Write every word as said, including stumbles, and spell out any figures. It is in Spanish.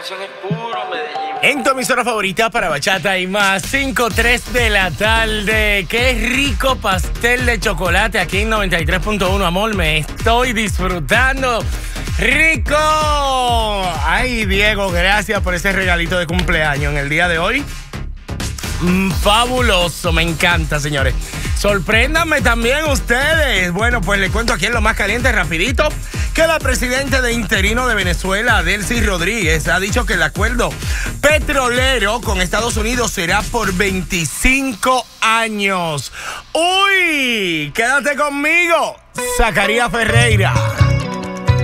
canción es puro Medellín. En tu emisora favorita para bachata y más, cinco tres de la tarde. Qué rico pastel de chocolate aquí en noventa y tres punto uno, amor. Me estoy disfrutando. ¡Rico! Ay, Diego, gracias por ese regalito de cumpleaños en el día de hoy. Mm, fabuloso, me encanta, señores. Sorpréndanme también ustedes. Bueno, pues les cuento aquí en lo más caliente, rapidito, que la presidenta de interino de Venezuela, Delcy Rodríguez, ha dicho que el acuerdo petrolero con Estados Unidos será por veinticinco años. ¡Uy! Quédate conmigo, Zacarías Ferreira.